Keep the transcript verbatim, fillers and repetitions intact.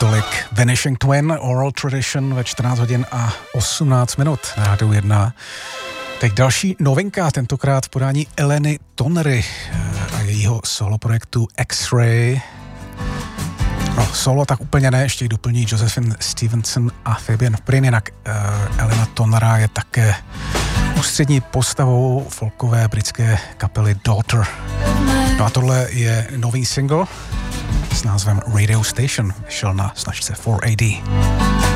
Tolik Vanishing Twin, Oral Tradition ve čtrnáct hodin a osmnáct minut na Rádiu jedna. Teď další novinka, tentokrát v podání Eleny Tonry a jejího solo projektu X-Ray. No, solo tak úplně ne, ještě ji doplní Josephine Stevenson a Fabian Prin, jinak uh, Elena Tonra je také ústřední postavou folkové britské kapely Daughter. No a tohle je nový single s názvem Radio Station, vyšel na značce four A D.